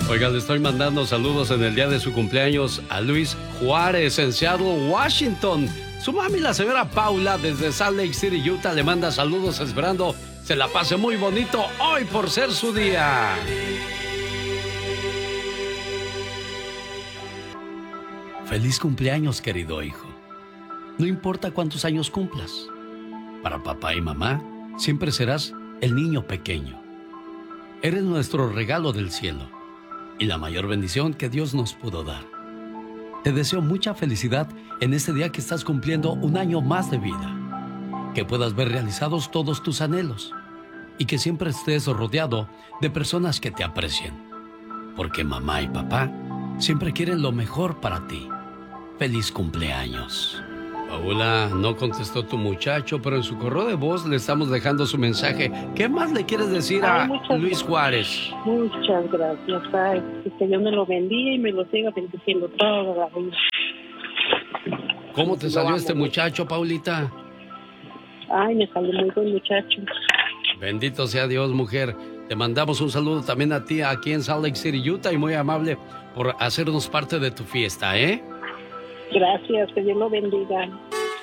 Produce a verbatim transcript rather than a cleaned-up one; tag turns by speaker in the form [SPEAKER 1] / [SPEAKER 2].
[SPEAKER 1] Oiga, le estoy mandando saludos en el día de su cumpleaños a Luis Juárez en Seattle, Washington. Su mami, la señora Paula, desde Salt Lake City, Utah, le manda saludos esperando se la pase muy bonito hoy por ser su día. Feliz cumpleaños, querido hijo. No importa cuántos años cumplas. Para papá y mamá, siempre serás el niño pequeño. Eres nuestro regalo del cielo y la mayor bendición que Dios nos pudo dar. Te deseo mucha felicidad en este día que estás cumpliendo un año más de vida. Que puedas ver realizados todos tus anhelos y que siempre estés rodeado de personas que te aprecien. Porque mamá y papá siempre quieren lo mejor para ti. ¡Feliz cumpleaños! Paula, no contestó tu muchacho, pero en su correo de voz le estamos dejando su mensaje. ¿Qué más le quieres decir a
[SPEAKER 2] Ay,
[SPEAKER 1] Luis Juárez?
[SPEAKER 2] Muchas gracias. Ay, que Dios me lo bendiga y me lo siga bendiciendo toda la vida.
[SPEAKER 1] ¿Cómo te salió este muchacho, Paulita?
[SPEAKER 2] Ay, me salió muy buen muchacho.
[SPEAKER 1] Bendito sea Dios, mujer. Te mandamos un saludo también a ti aquí en Salt Lake City, Utah, y muy amable por hacernos parte de tu fiesta, ¿eh?
[SPEAKER 2] Gracias, que Dios lo bendiga.